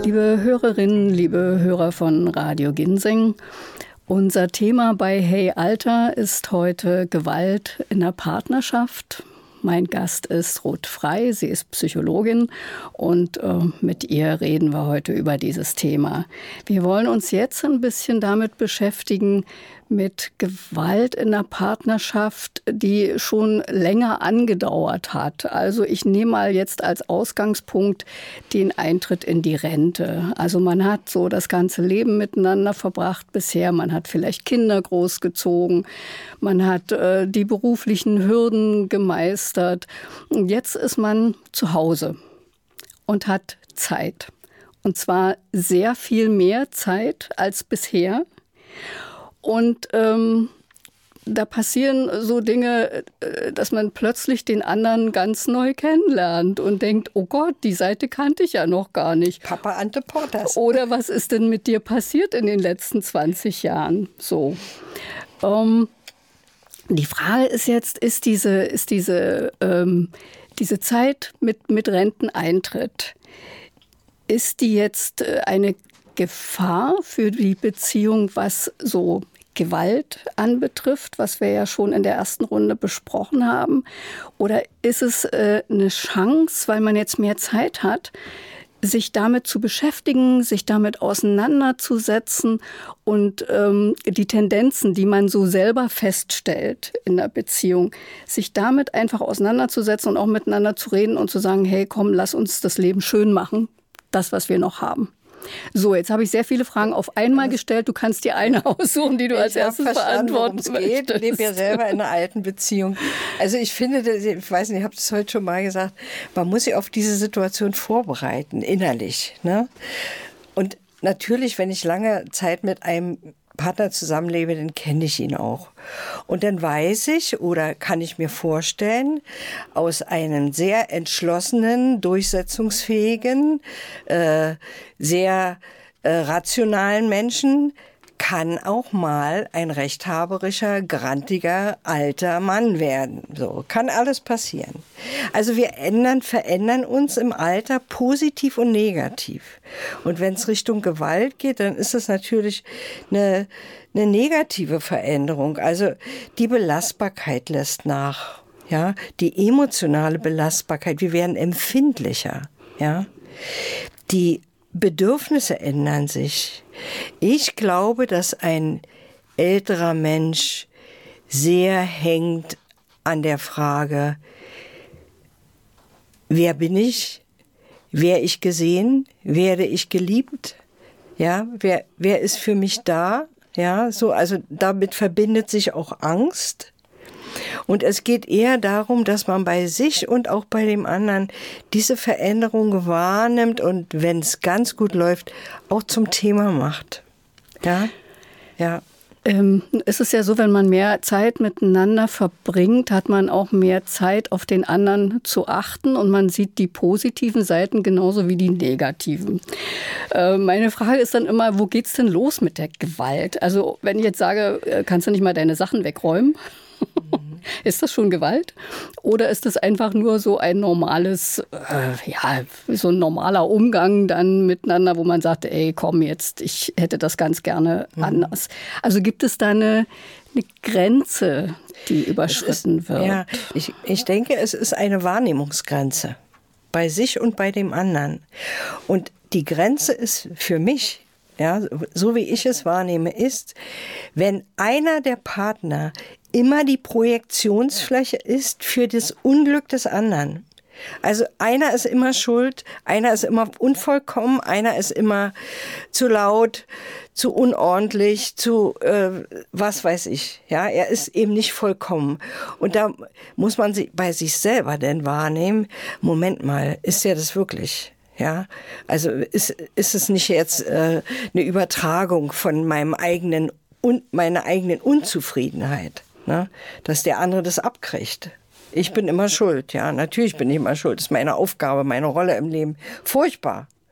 Liebe Hörerinnen, liebe Hörer von Radio Ginseng, unser Thema bei Hey Alter ist heute Gewalt in der Partnerschaft. Mein Gast ist Ruth Frey, sie ist Psychologin und mit ihr reden wir heute über dieses Thema. Wir wollen uns jetzt ein bisschen damit beschäftigen, mit Gewalt in der Partnerschaft, die schon länger angedauert hat. Also ich nehme mal jetzt als Ausgangspunkt den Eintritt in die Rente. Also man hat so das ganze Leben miteinander verbracht bisher. Man hat vielleicht Kinder großgezogen. Man hat die beruflichen Hürden gemeistert. Und jetzt ist man zu Hause und hat Zeit. Und zwar sehr viel mehr Zeit als bisher. Und da passieren so Dinge, dass man plötzlich den anderen ganz neu kennenlernt und denkt, oh Gott, die Seite kannte ich ja noch gar nicht. Papa Ante Portas. Oder was ist denn mit dir passiert in den letzten 20 Jahren? So. Die Frage ist jetzt, ist diese Zeit mit Renteneintritt, ist die jetzt eine Gefahr für die Beziehung, was so Gewalt anbetrifft, was wir ja schon in der ersten Runde besprochen haben? Oder ist es eine Chance, weil man jetzt mehr Zeit hat, sich damit zu beschäftigen, sich damit auseinanderzusetzen und die Tendenzen, die man so selber feststellt in der Beziehung, sich damit einfach auseinanderzusetzen und auch miteinander zu reden und zu sagen, hey, komm, lass uns das Leben schön machen, das, was wir noch haben. So, jetzt habe ich sehr viele Fragen auf einmal gestellt. Du kannst dir eine aussuchen, die du als erstes beantworten möchtest. Ich lebe ja selber in einer alten Beziehung. Also ich finde, ich weiß nicht, ich habe das heute schon mal gesagt, man muss sich auf diese Situation vorbereiten, innerlich. Ne? Und natürlich, wenn ich lange Zeit mit einem Partner zusammenlebe, dann kenne ich ihn auch. Und dann weiß ich oder kann ich mir vorstellen, aus einem sehr entschlossenen, durchsetzungsfähigen, sehr rationalen Menschen kann auch mal ein rechthaberischer, grantiger, alter Mann werden. So kann alles passieren. Also wir verändern uns im Alter positiv und negativ. Und wenn es Richtung Gewalt geht, dann ist es natürlich eine negative Veränderung. Also die Belastbarkeit lässt nach. Ja, die emotionale Belastbarkeit. Wir werden empfindlicher. Ja, die Bedürfnisse ändern sich. Ich glaube, dass ein älterer Mensch sehr hängt an der Frage, wer bin ich? Werde ich gesehen? Werde ich geliebt? Ja, wer ist für mich da? Ja, so, also damit verbindet sich auch Angst. Und es geht eher darum, dass man bei sich und auch bei dem anderen diese Veränderung wahrnimmt und, wenn es ganz gut läuft, auch zum Thema macht. Ja, ja. Es ist ja so, wenn man mehr Zeit miteinander verbringt, hat man auch mehr Zeit, auf den anderen zu achten und man sieht die positiven Seiten genauso wie die negativen. Meine Frage ist dann immer, wo geht's denn los mit der Gewalt? Also wenn ich jetzt sage, kannst du nicht mal deine Sachen wegräumen? Ist das schon Gewalt? Oder ist das einfach nur so ein normales, so ein normaler Umgang dann miteinander, wo man sagt, ey, komm jetzt, ich hätte das ganz gerne anders. Also gibt es da eine Grenze, die überschritten wird? Ja, ich denke, es ist eine Wahrnehmungsgrenze bei sich und bei dem anderen. Und die Grenze ist für mich, ja, so wie ich es wahrnehme, ist, wenn einer der Partner immer die Projektionsfläche ist für das Unglück des anderen. Also einer ist immer schuld, einer ist immer unvollkommen, einer ist immer zu laut, zu unordentlich, zu was weiß ich. Ja, er ist eben nicht vollkommen. Und da muss man bei sich selber denn wahrnehmen, Moment mal, ist er das wirklich? Ja, also ist es nicht jetzt eine Übertragung von meiner eigenen Unzufriedenheit, ne? Dass der andere das abkriegt. Ich bin immer schuld, ja, natürlich bin ich immer schuld. Das ist meine Aufgabe, meine Rolle im Leben. Furchtbar.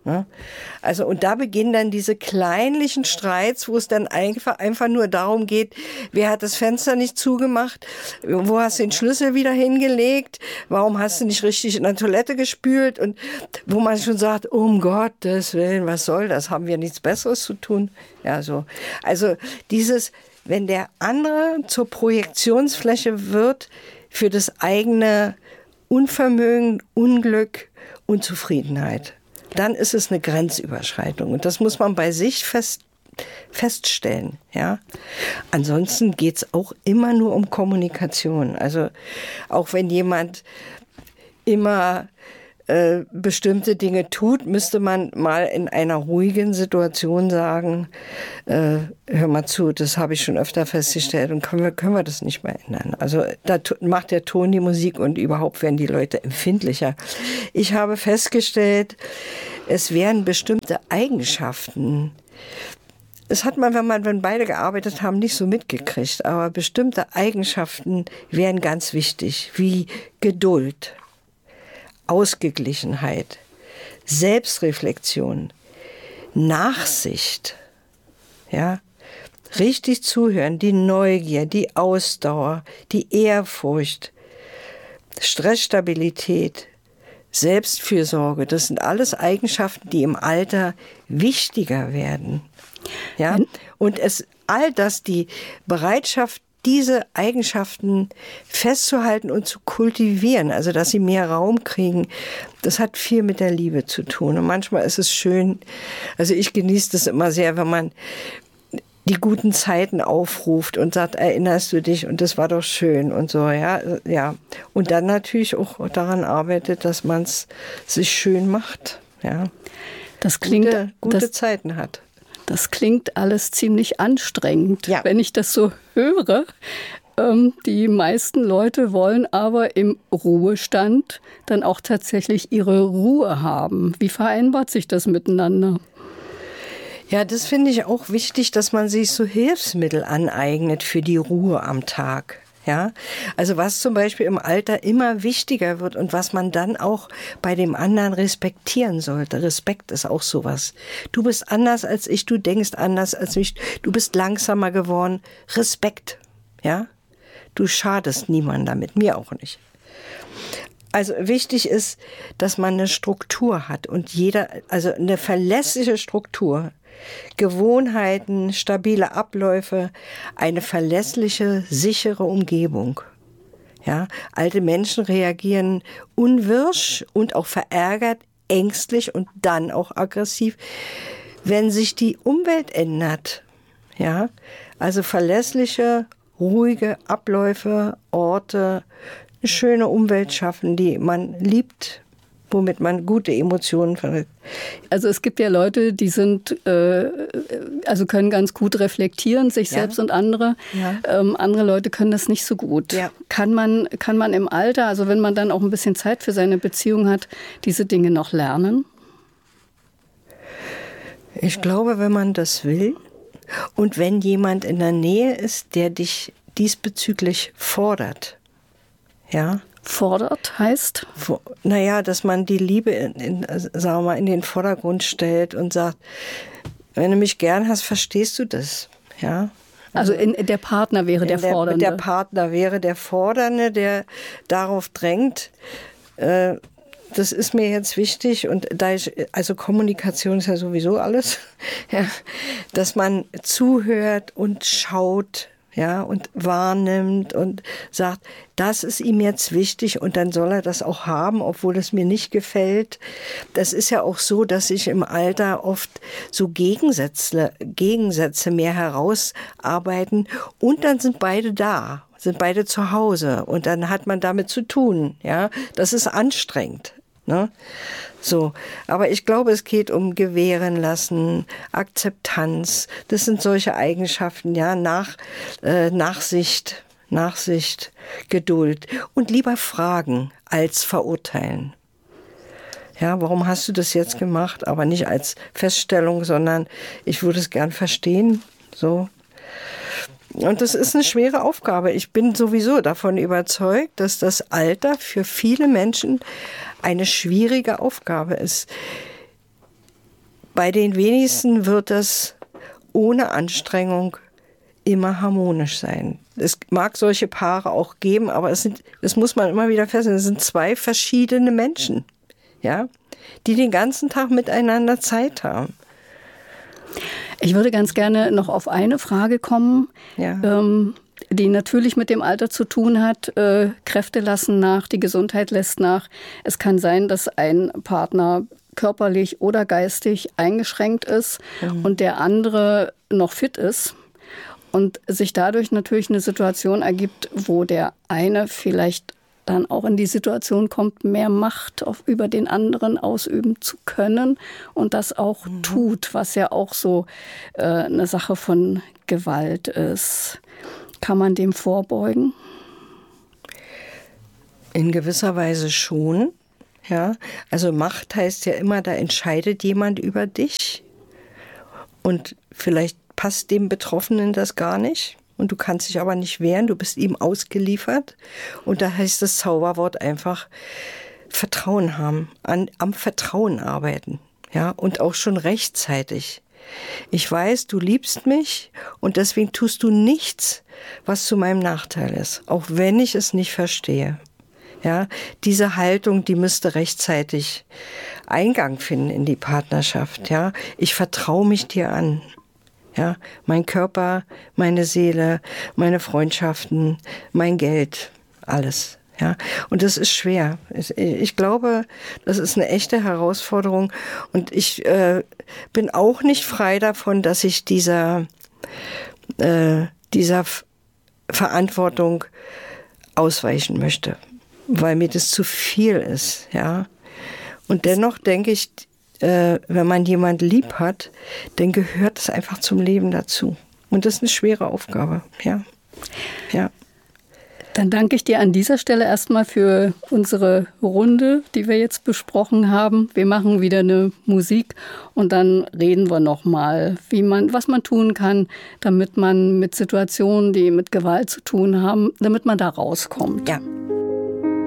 Ne? Also, und da beginnen dann diese kleinlichen Streits, wo es dann einfach nur darum geht, wer hat das Fenster nicht zugemacht, wo hast du den Schlüssel wieder hingelegt, warum hast du nicht richtig in der Toilette gespült, und wo man schon sagt, um Gottes Willen, was soll das, haben wir nichts Besseres zu tun? Ja, so. Also dieses, wenn der andere zur Projektionsfläche wird für das eigene Unvermögen, Unglück, Unzufriedenheit, dann ist es eine Grenzüberschreitung. Und das muss man bei sich feststellen. Ja? Ansonsten geht es auch immer nur um Kommunikation. Also auch wenn jemand immer bestimmte Dinge tut, müsste man mal in einer ruhigen Situation sagen, hör mal zu, das habe ich schon öfter festgestellt und können wir das nicht mehr ändern. Also da macht der Ton die Musik und überhaupt werden die Leute empfindlicher. Ich habe festgestellt, es werden bestimmte Eigenschaften, das hat man, wenn beide gearbeitet haben, nicht so mitgekriegt, aber bestimmte Eigenschaften wären ganz wichtig, wie Geduld, Ausgeglichenheit, Selbstreflexion, Nachsicht, ja, richtig zuhören, die Neugier, die Ausdauer, die Ehrfurcht, Stressstabilität, Selbstfürsorge, das sind alles Eigenschaften, die im Alter wichtiger werden. Ja? Und all das, die Bereitschaft, diese Eigenschaften festzuhalten und zu kultivieren, also dass sie mehr Raum kriegen, das hat viel mit der Liebe zu tun. Und manchmal ist es schön, also ich genieße das immer sehr, wenn man die guten Zeiten aufruft und sagt, erinnerst du dich, und das war doch schön und so, ja. Und dann natürlich auch daran arbeitet, dass man es sich schön macht, ja. Das klingt, gute Zeiten hat. Das klingt alles ziemlich anstrengend, ja. Wenn ich das so höre. Die meisten Leute wollen aber im Ruhestand dann auch tatsächlich ihre Ruhe haben. Wie vereinbart sich das miteinander? Ja, das finde ich auch wichtig, dass man sich so Hilfsmittel aneignet für die Ruhe am Tag. Ja, also was zum Beispiel im Alter immer wichtiger wird und was man dann auch bei dem anderen respektieren sollte. Respekt ist auch sowas. Du bist anders als ich, du denkst anders als ich, du bist langsamer geworden. Respekt, ja. Du schadest niemandem damit, mir auch nicht. Also wichtig ist, dass man eine Struktur hat und also eine verlässliche Struktur. Gewohnheiten, stabile Abläufe, eine verlässliche, sichere Umgebung. Ja, alte Menschen reagieren unwirsch und auch verärgert, ängstlich und dann auch aggressiv, wenn sich die Umwelt ändert. Ja, also verlässliche, ruhige Abläufe, Orte, eine schöne Umwelt schaffen, die man liebt, womit man gute Emotionen verrückt. Also es gibt ja Leute, die sind, also können ganz gut reflektieren, sich selbst und andere. Ja. Andere Leute können das nicht so gut. Ja. Kann man im Alter, also wenn man dann auch ein bisschen Zeit für seine Beziehung hat, diese Dinge noch lernen? Ich glaube, wenn man das will und wenn jemand in der Nähe ist, der dich diesbezüglich fordert, ja. Fordert heißt? Naja, dass man die Liebe sagen wir mal, in den Vordergrund stellt und sagt, wenn du mich gern hast, verstehst du das. Ja? Also der Partner wäre der Fordernde. Der Partner wäre der Fordernde, der darauf drängt. Das ist mir jetzt wichtig und also Kommunikation ist ja sowieso alles, ja, dass man zuhört und schaut. Ja, und wahrnimmt und sagt, das ist ihm jetzt wichtig und dann soll er das auch haben, obwohl es mir nicht gefällt. Das ist ja auch so, dass sich im Alter oft so Gegensätze mehr herausarbeiten und dann sind beide da, sind beide zu Hause und dann hat man damit zu tun. Ja, das ist anstrengend. Ne? So, aber ich glaube, es geht um Gewähren lassen, Akzeptanz. Das sind solche Eigenschaften, ja, Nachsicht, Geduld und lieber fragen als verurteilen. Ja, warum hast du das jetzt gemacht? Aber nicht als Feststellung, sondern ich würde es gern verstehen. So. Und das ist eine schwere Aufgabe. Ich bin sowieso davon überzeugt, dass das Alter für viele Menschen eine schwierige Aufgabe ist. bei den wenigsten wird das ohne Anstrengung immer harmonisch sein. Es mag solche Paare auch geben, aber das muss man immer wieder feststellen, es sind zwei verschiedene Menschen, ja, die den ganzen Tag miteinander Zeit haben. Ich würde ganz gerne noch auf eine Frage kommen, die natürlich mit dem Alter zu tun hat. Kräfte lassen nach, die Gesundheit lässt nach. Es kann sein, dass ein Partner körperlich oder geistig eingeschränkt ist und der andere noch fit ist. Und sich dadurch natürlich eine Situation ergibt, wo der eine vielleicht dann auch in die Situation kommt, mehr Macht über den anderen ausüben zu können und das auch tut, was ja auch so eine Sache von Gewalt ist. Kann man dem vorbeugen? In gewisser Weise schon. Ja, also Macht heißt ja immer, da entscheidet jemand über dich und vielleicht passt dem Betroffenen das gar nicht und du kannst dich aber nicht wehren, du bist ihm ausgeliefert und da heißt das Zauberwort einfach Vertrauen haben, am Vertrauen arbeiten, ja, und auch schon rechtzeitig. Ich weiß, du liebst mich und deswegen tust du nichts, was zu meinem Nachteil ist, auch wenn ich es nicht verstehe. Ja, diese Haltung, die müsste rechtzeitig Eingang finden in die Partnerschaft. Ja, ich vertraue mich dir an. Ja, mein Körper, meine Seele, meine Freundschaften, mein Geld, alles. Ja, und das ist schwer. Ich glaube, das ist eine echte Herausforderung. Und ich bin auch nicht frei davon, dass ich dieser Verantwortung ausweichen möchte, weil mir das zu viel ist, ja. Und dennoch denke ich, wenn man jemanden lieb hat, dann gehört es einfach zum Leben dazu. Und das ist eine schwere Aufgabe, ja. Ja. Dann danke ich dir an dieser Stelle erstmal für unsere Runde, die wir jetzt besprochen haben. Wir machen wieder eine Musik und dann reden wir nochmal, was man tun kann, damit man mit Situationen, die mit Gewalt zu tun haben, damit man da rauskommt. Ja.